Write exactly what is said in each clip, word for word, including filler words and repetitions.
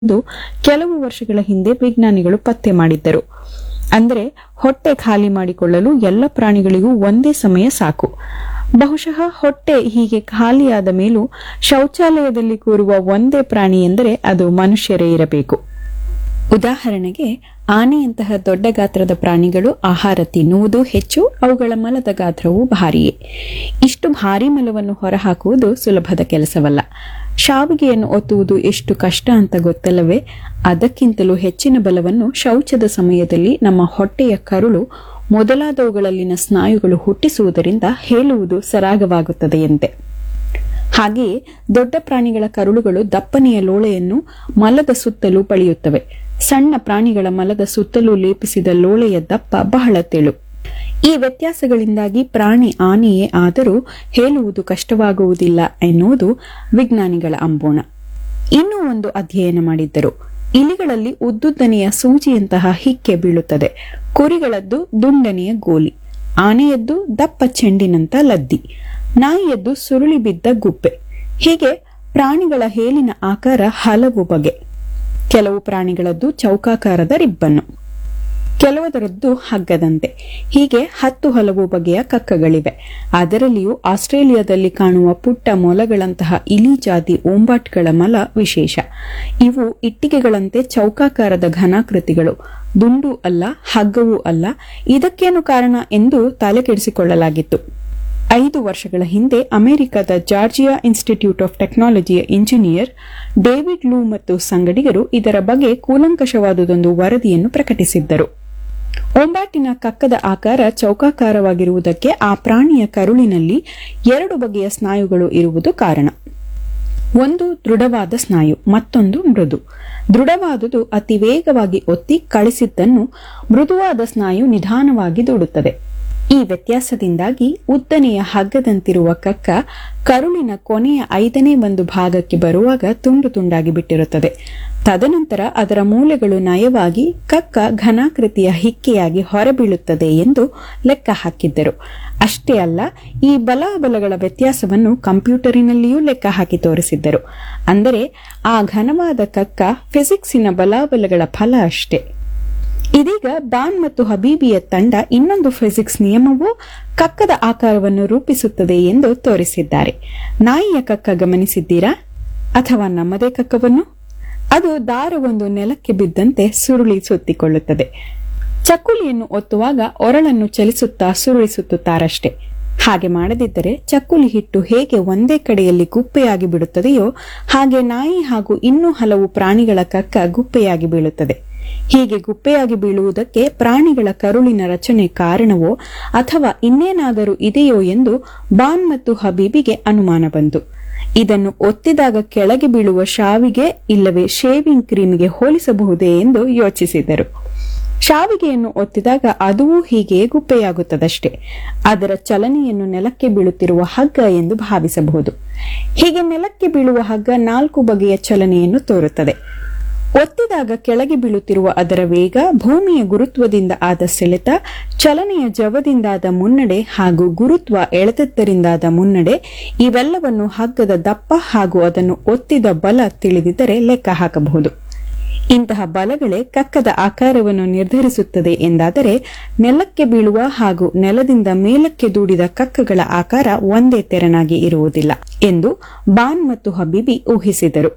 ಎಂದು ಕೆಲವು ವರ್ಷಗಳ ಹಿಂದೆ ವಿಜ್ಞಾನಿಗಳು ಪತ್ತೆ ಮಾಡಿದ್ದರು. ಅಂದರೆ ಹೊಟ್ಟೆ ಖಾಲಿ ಮಾಡಿಕೊಳ್ಳಲು ಎಲ್ಲ ಪ್ರಾಣಿಗಳಿಗೂ ಒಂದೇ ಸಮಯ ಸಾಕು. ಬಹುಶಃ ಹೊಟ್ಟೆ ಹೀಗೆ ಖಾಲಿಯಾದ ಮೇಲೂ ಶೌಚಾಲಯದಲ್ಲಿ ಕೂರುವ ಒಂದೇ ಪ್ರಾಣಿ ಎಂದರೆ ಅದು ಮನುಷ್ಯರೇ ಇರಬೇಕು. ಉದಾಹರಣೆಗೆ ಆನೆಯಂತಹ ದೊಡ್ಡ ಗಾತ್ರದ ಪ್ರಾಣಿಗಳು ಆಹಾರ ತಿನ್ನುವುದು ಹೆಚ್ಚು, ಅವುಗಳ ಮಲದ ಗಾತ್ರವು ಭಾರಿಯೇ. ಇಷ್ಟು ಭಾರಿ ಮಲವನ್ನು ಹೊರಹಾಕುವುದು ಸುಲಭದ ಕೆಲಸವಲ್ಲ. ಶಾವಿಗೆಯನ್ನು ಒತ್ತುವುದು ಎಷ್ಟು ಕಷ್ಟ ಅಂತ ಗೊತ್ತಲ್ಲವೇ? ಅದಕ್ಕಿಂತಲೂ ಹೆಚ್ಚಿನ ಬಲವನ್ನು ಶೌಚದ ಸಮಯದಲ್ಲಿ ನಮ್ಮ ಹೊಟ್ಟೆಯ ಕರುಳು ಮೊದಲಾದವುಗಳಲ್ಲಿನ ಸ್ನಾಯುಗಳು ಹುಟ್ಟಿಸುವುದರಿಂದ ಹೇಳುವುದು ಸರಾಗವಾಗುತ್ತದೆಯಂತೆ. ಹಾಗೆಯೇ ದೊಡ್ಡ ಪ್ರಾಣಿಗಳ ಕರುಳುಗಳು ದಪ್ಪನೆಯ ಲೋಳೆಯನ್ನು ಮಲದ ಸುತ್ತಲೂ ಪಳೆಯುತ್ತವೆ. ಸಣ್ಣ ಪ್ರಾಣಿಗಳ ಮಲದ ಸುತ್ತಲೂ ಲೇಪಿಸಿದ ಲೋಳೆಯ ದಪ್ಪ ಬಹಳ ತೆಳು. ಈ ವ್ಯತ್ಯಾಸಗಳಿಂದಾಗಿ ಪ್ರಾಣಿ ಆನೆಯೇ ಆದರೂ ಹೇಳುವುದು ಕಷ್ಟವಾಗುವುದಿಲ್ಲ ಎನ್ನುವುದು ವಿಜ್ಞಾನಿಗಳ ಅಂಬೋಣ. ಇನ್ನೂ ಒಂದು ಅಧ್ಯಯನ ಮಾಡಿದ್ದರು. ಇಲಿಗಳಲ್ಲಿ ಉದ್ದುದ್ದನೆಯ ಸೂಜಿಯಂತಹ ಹಿಕ್ಕೆ ಬೀಳುತ್ತದೆ. ಕುರಿಗಳದ್ದು ದುಂಡನೆಯ ಗೋಲಿ, ಆನೆಯದ್ದು ದಪ್ಪ ಚೆಂಡಿನಂತ ಲದ್ದಿ, ನಾಯಿಯದ್ದು ಸುರುಳಿ ಬಿದ್ದ ಗುಪ್ಪೆ. ಹೀಗೆ ಪ್ರಾಣಿಗಳ ಹೇಲಿನ ಆಕಾರ ಹಲವು ಬಗೆ. ಕೆಲವು ಪ್ರಾಣಿಗಳದ್ದು ಚೌಕಾಕಾರದ ರಿಬ್ಬನ್ನು, ಕೆಲವದರದ್ದು ಹಗ್ಗದಂತೆ. ಹೀಗೆ ಹತ್ತು ಹಲವು ಬಗೆಯ ಕಕ್ಕಗಳಿವೆ. ಅದರಲ್ಲಿಯೂ ಆಸ್ಟ್ರೇಲಿಯಾದಲ್ಲಿ ಕಾಣುವ ಪುಟ್ಟ ಮೊಲಗಳಂತಹ ಇಲಿ ಜಾತಿ ಓಂಬಾಟ್ಗಳ ಮಲ ವಿಶೇಷ. ಇವು ಇಟ್ಟಿಗೆಗಳಂತೆ ಚೌಕಾಕಾರದ ಘನಾಕೃತಿಗಳು, ದುಂಡು ಅಲ್ಲ, ಹಗ್ಗವೂ ಅಲ್ಲ. ಇದಕ್ಕೇನು ಕಾರಣ ಎಂದು ತಲೆಕೆಡಿಸಿಕೊಳ್ಳಲಾಗಿತ್ತು. ಐದು ವರ್ಷಗಳ ಹಿಂದೆ ಅಮೆರಿಕದ Georgia institute of ಟೆಕ್ನಾಲಜಿಯ engineer David ಲೂ ಮತ್ತು ಸಂಗಡಿಗರು ಇದರ ಬಗ್ಗೆ ಕೂಲಂಕಷವಾದುದೊಂದು ವರದಿಯನ್ನು ಪ್ರಕಟಿಸಿದ್ದರು. ಓಂಬಾಟಿನ ಕಕ್ಕದ ಆಕಾರ ಚೌಕಾಕಾರವಾಗಿರುವುದಕ್ಕೆ ಆ ಪ್ರಾಣಿಯ ಕರುಳಿನಲ್ಲಿ ಎರಡು ಬಗೆಯ ಸ್ನಾಯುಗಳು ಇರುವುದು ಕಾರಣ. ಒಂದು ದೃಢವಾದ ಸ್ನಾಯು, ಮತ್ತೊಂದು ಮೃದು. ದೃಢವಾದುದು ಅತಿ ವೇಗವಾಗಿ ಒತ್ತಿ ಕಳಿಸಿದ್ದನ್ನು ಮೃದುವಾದ ಸ್ನಾಯು ನಿಧಾನವಾಗಿ ದೂಡುತ್ತದೆ. ಈ ವ್ಯತ್ಯಾಸದಿಂದಾಗಿ ಉದ್ದನೆಯ ಹಗ್ಗದಂತಿರುವ ಕಕ್ಕ ಕರುಳಿನ ಕೊನೆಯ ಐದನೇ ಒಂದು ಭಾಗಕ್ಕೆ ಬರುವಾಗ ತುಂಡು ತುಂಡಾಗಿ ಬಿಟ್ಟಿರುತ್ತದೆ. ತದನಂತರ ಅದರ ಮೂಲೆಗಳು ನಯವಾಗಿ ಕಕ್ಕ ಘನಾಕೃತಿಯ ಹಿಕ್ಕೆಯಾಗಿ ಹೊರಬೀಳುತ್ತದೆ ಎಂದು ಲೆಕ್ಕ ಹಾಕಿದ್ದರು. ಅಷ್ಟೇ ಅಲ್ಲ, ಈ ಬಲಾಬಲಗಳ ವ್ಯತ್ಯಾಸವನ್ನು ಕಂಪ್ಯೂಟರಿನಲ್ಲಿಯೂ ಲೆಕ್ಕ ಹಾಕಿ ತೋರಿಸಿದ್ದರು. ಅಂದರೆ ಆ ಘನವಾದ ಕಕ್ಕ ಫಿಸಿಕ್ಸಿನ ಬಲಾಬಲಗಳ ಫಲ ಅಷ್ಟೇ. ಇದೀಗ ಬಾನ್ ಮತ್ತು ಹಬೀಬಿಯ ತಂಡ ಇನ್ನೊಂದು ಫಿಸಿಕ್ಸ್ ನಿಯಮವು ಕಕ್ಕದ ಆಕಾರವನ್ನು ರೂಪಿಸುತ್ತದೆ ಎಂದು ತೋರಿಸಿದ್ದಾರೆ. ನಾಯಿಯ ಕಕ್ಕ ಗಮನಿಸಿದ್ದೀರಾ? ಅಥವಾ ನಮ್ಮದೇ ಕಕ್ಕವನ್ನು? ಅದು ದಾರವೊಂದು ನೆಲಕ್ಕೆ ಬಿದ್ದಂತೆ ಸುರುಳಿ ಸುತ್ತಿಕೊಳ್ಳುತ್ತದೆ. ಚಕ್ಕುಲಿಯನ್ನು ಒತ್ತುವಾಗ ಒರಳನ್ನು ಚಲಿಸುತ್ತಾ ಸುರುಳಿಸುತ್ತಾರಷ್ಟೇ. ಹಾಗೆ ಮಾಡದಿದ್ದರೆ ಚಕ್ಕುಲಿ ಹಿಟ್ಟು ಹೇಗೆ ಒಂದೇ ಕಡೆಯಲ್ಲಿ ಗುಪ್ಪೆಯಾಗಿ ಬಿಡುತ್ತದೆಯೋ ಹಾಗೆ ನಾಯಿ ಹಾಗೂ ಇನ್ನೂ ಹಲವು ಪ್ರಾಣಿಗಳ ಕಕ್ಕ ಗುಪ್ಪೆಯಾಗಿ ಬೀಳುತ್ತದೆ. ಹೀಗೆ ಗುಪ್ಪೆಯಾಗಿ ಬೀಳುವುದಕ್ಕೆ ಪ್ರಾಣಿಗಳ ಕರುಳಿನ ರಚನೆ ಕಾರಣವೋ ಅಥವಾ ಇನ್ನೇನಾದರೂ ಇದೆಯೋ ಎಂದು ಬಾನ್ ಮತ್ತು ಹಬೀಬಿಗೆ ಅನುಮಾನ ಬಂತು. ಇದನ್ನು ಒತ್ತಿದಾಗ ಕೆಳಗೆ ಬೀಳುವ ಶಾವಿಗೆ ಇಲ್ಲವೇ ಶೇವಿಂಗ್ ಕ್ರೀಮಿಗೆ ಹೋಲಿಸಬಹುದೇ ಎಂದು ಯೋಚಿಸಿದರು. ಶಾವಿಗೆಯನ್ನು ಒತ್ತಿದಾಗ ಅದೂ ಹೀಗೆ ಗುಪ್ಪೆಯಾಗುತ್ತದಷ್ಟೇ. ಅದರ ಚಲನೆಯನ್ನು ನೆಲಕ್ಕೆ ಬೀಳುತ್ತಿರುವ ಹಗ್ಗ ಎಂದು ಭಾವಿಸಬಹುದು. ಹೀಗೆ ನೆಲಕ್ಕೆ ಬೀಳುವ ಹಗ್ಗ ನಾಲ್ಕು ಬಗೆಯ ಚಲನೆಯನ್ನು ತೋರುತ್ತದೆ. ಒತ್ತಿದಾಗ ಕೆಳಗೆ ಬೀಳುತ್ತಿರುವ ಅದರ ವೇಗ, ಭೂಮಿಯ ಗುರುತ್ವದಿಂದ ಆದ ಸೆಳೆತ, ಚಲನೆಯ ಜವದಿಂದಾದ ಮುನ್ನಡೆ ಹಾಗೂ ಗುರುತ್ವ ಎಳೆತದ್ದರಿಂದಾದ ಮುನ್ನಡೆ, ಇವೆಲ್ಲವನ್ನು ಹಗ್ಗದ ದಪ್ಪ ಹಾಗೂ ಅದನ್ನು ಒತ್ತಿದ ಬಲ ತಿಳಿದಿದ್ದರೆ ಲೆಕ್ಕ ಹಾಕಬಹುದು. ಇಂತಹ ಬಲಗಳೇ ಕಕ್ಕದ ಆಕಾರವನ್ನು ನಿರ್ಧರಿಸುತ್ತದೆ ಎಂದಾದರೆ ನೆಲಕ್ಕೆ ಬೀಳುವ ಹಾಗೂ ನೆಲದಿಂದ ಮೇಲಕ್ಕೆ ದೂಡಿದ ಕಕ್ಕಗಳ ಆಕಾರ ಒಂದೇ ತೆರನಾಗಿ ಇರುವುದಿಲ್ಲ ಎಂದು ಬಾನ್ ಮತ್ತು ಹಬೀಬಿ ಊಹಿಸಿದರು.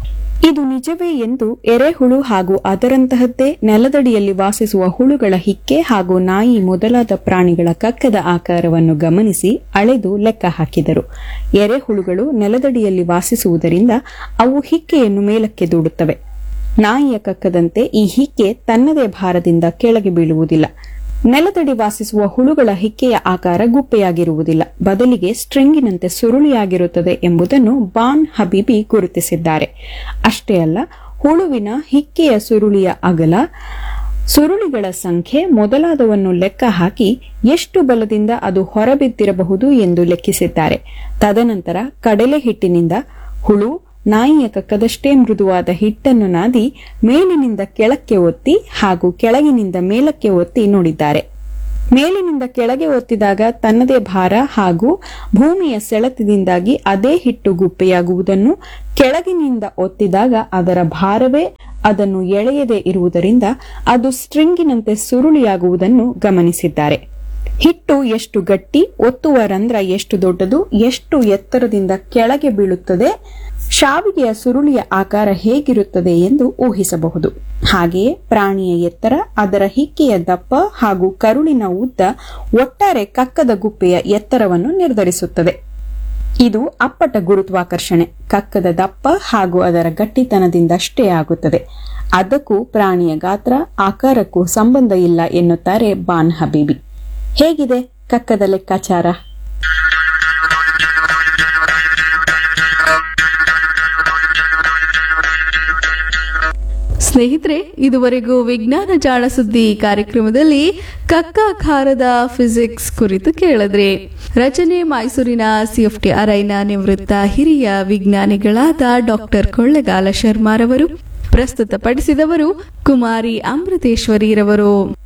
ಇದು ನಿಜವೇ ಎಂದು ಎರೆಹುಳು ಹಾಗೂ ಅದರಂತಹದ್ದೇ ನೆಲದಡಿಯಲ್ಲಿ ವಾಸಿಸುವ ಹುಳುಗಳ ಹಿಕ್ಕೆ ಹಾಗೂ ನಾಯಿ ಮೊದಲಾದ ಪ್ರಾಣಿಗಳ ಕಕ್ಕದ ಆಕಾರವನ್ನು ಗಮನಿಸಿ ಅಳೆದು ಲೆಕ್ಕ ಹಾಕಿದರು. ಎರೆಹುಳುಗಳು ನೆಲದಡಿಯಲ್ಲಿ ವಾಸಿಸುವುದರಿಂದ ಅವು ಹಿಕ್ಕೆಯನ್ನು ಮೇಲಕ್ಕೆ ದೂಡುತ್ತವೆ. ನಾಯಿಯ ಕಕ್ಕದಂತೆ ಈ ಹಿಕ್ಕೆ ತನ್ನದೇ ಭಾರದಿಂದ ಕೆಳಗೆ ಬೀಳುವುದಿಲ್ಲ. ನೆಲದಡಿ ವಾಸಿಸುವ ಹುಳುಗಳ ಹಿಕ್ಕೆಯ ಆಕಾರ ಗುಪ್ಪೆಯಾಗಿರುವುದಿಲ್ಲ, ಬದಲಿಗೆ ಸ್ಟ್ರಿಂಗಿನಂತೆ ಸುರುಳಿಯಾಗಿರುತ್ತದೆ ಎಂಬುದನ್ನು ಬಾನ್ ಹಬೀಬಿ ಗುರುತಿಸಿದ್ದಾರೆ. ಅಷ್ಟೇ ಅಲ್ಲ, ಹುಳುವಿನ ಹಿಕ್ಕೆಯ ಸುರುಳಿಯ ಅಗಲ, ಸುರುಳಿಗಳ ಸಂಖ್ಯೆ ಮೊದಲಾದವನ್ನು ಲೆಕ್ಕ ಹಾಕಿ ಎಷ್ಟು ಬಲದಿಂದ ಅದು ಹೊರಬಿದ್ದಿರಬಹುದು ಎಂದು ಲೆಕ್ಕಿಸಿದ್ದಾರೆ. ತದನಂತರ ಕಡಲೆ ಹಿಟ್ಟಿನಿಂದ ಹುಳು ನಾಯಿಯ ಕಕ್ಕದಷ್ಟೇ ಮೃದುವಾದ ಹಿಟ್ಟನ್ನು ನಾದಿ ಮೇಲಿನಿಂದ ಕೆಳಕ್ಕೆ ಒತ್ತಿ ಹಾಗೂ ಕೆಳಗಿನಿಂದ ಮೇಲಕ್ಕೆ ಒತ್ತಿ ನೋಡಿದ್ದಾರೆ. ಮೇಲಿನಿಂದ ಕೆಳಗೆ ಒತ್ತಿದಾಗ ತನ್ನದೇ ಭಾರ ಹಾಗೂ ಭೂಮಿಯ ಸೆಳೆತದಿಂದಾಗಿ ಅದೇ ಹಿಟ್ಟು ಗುಪ್ಪೆಯಾಗುವುದನ್ನು, ಕೆಳಗಿನಿಂದ ಒತ್ತಿದಾಗ ಅದರ ಭಾರವೇ ಅದನ್ನು ಎಳೆಯದೇ ಇರುವುದರಿಂದ ಅದು ಸ್ಟ್ರಿಂಗಿನಂತೆ ಸುರುಳಿಯಾಗುವುದನ್ನು ಗಮನಿಸಿದ್ದಾರೆ. ಹಿಟ್ಟು ಎಷ್ಟು ಗಟ್ಟಿ, ಒತ್ತುವ ರಂಧ್ರ ಎಷ್ಟು ದೊಡ್ಡದು, ಎಷ್ಟು ಎತ್ತರದಿಂದ ಕೆಳಗೆ ಬೀಳುತ್ತದೆ, ಶಾವಿಗೆಯ ಸುರುಳಿಯ ಆಕಾರ ಹೇಗಿರುತ್ತದೆ ಎಂದು ಊಹಿಸಬಹುದು. ಹಾಗೆಯೇ ಪ್ರಾಣಿಯ ಎತ್ತರ, ಅದರ ಹಿಕ್ಕೆಯ ದಪ್ಪ ಹಾಗೂ ಕರುಳಿನ ಉದ್ದ ಒಟ್ಟಾರೆ ಕಕ್ಕದ ಗುಪ್ಪೆಯ ಎತ್ತರವನ್ನು ನಿರ್ಧರಿಸುತ್ತದೆ. ಇದು ಅಪ್ಪಟ ಗುರುತ್ವಾಕರ್ಷಣೆ. ಕಕ್ಕದ ದಪ್ಪ ಹಾಗೂ ಅದರ ಗಟ್ಟಿತನದಿಂದಷ್ಟೇ ಆಗುತ್ತದೆ. ಅದಕ್ಕೂ ಪ್ರಾಣಿಯ ಗಾತ್ರ, ಆಕಾರಕ್ಕೂ ಸಂಬಂಧ ಇಲ್ಲ ಎನ್ನುತ್ತಾರೆ ಬಾನ್ ಹಬೀಬಿ. ಹೇಗಿದೆ ಕಕ್ಕದ ಲೆಕ್ಕಾಚಾರ? ಸ್ನೇಹಿತರೆ, ಇದುವರೆಗೂ ವಿಜ್ಞಾನ ಜಾಣ ಸುದ್ದಿ ಕಾರ್ಯಕ್ರಮದಲ್ಲಿ ಕಕ್ಕಾಕಾರದ ಫಿಸಿಕ್ಸ್ ಕುರಿತು ಕೇಳಿದ್ರೆ. ರಚನೆ ಮೈಸೂರಿನ ಸಿಎಫ್ಟಿಆರ್ಐನ ನಿವೃತ್ತ ಹಿರಿಯ ವಿಜ್ಞಾನಿಗಳಾದ ಡಾಕ್ಟರ್ ಕೊಳ್ಳೆಗಾಲ ಶರ್ಮಾರವರು. ಪ್ರಸ್ತುತಪಡಿಸಿದವರು ಕುಮಾರಿ ಅಮೃತೇಶ್ವರಿರವರು.